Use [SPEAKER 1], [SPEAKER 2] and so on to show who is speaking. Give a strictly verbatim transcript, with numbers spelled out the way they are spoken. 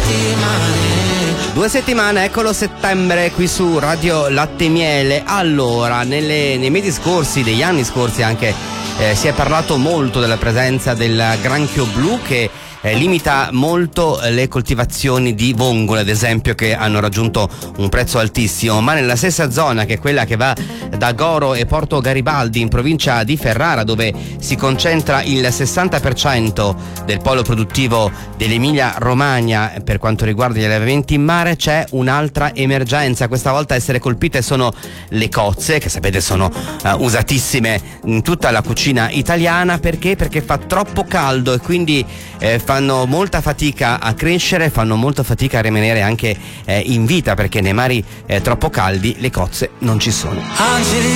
[SPEAKER 1] Due settimane, eccolo settembre qui su Radio Latte e Miele. Allora, nelle, nei mesi scorsi, degli anni scorsi anche, eh, si è parlato molto della presenza del granchio blu che Eh, limita molto le coltivazioni di vongole, ad esempio, che hanno raggiunto un prezzo altissimo, ma nella stessa zona, che è quella che va da Goro e Porto Garibaldi in provincia di Ferrara, dove si concentra il sessanta per cento del polo produttivo dell'Emilia Romagna per quanto riguarda gli allevamenti in mare, c'è un'altra emergenza. Questa volta a essere colpite sono le cozze, che sapete sono uh, usatissime in tutta la cucina italiana. Perché? Perché fa troppo caldo e quindi eh, fanno molta fatica a crescere, fanno molta fatica a rimanere anche eh, in vita, perché nei mari eh, troppo caldi le cozze non ci sono.
[SPEAKER 2] Angeli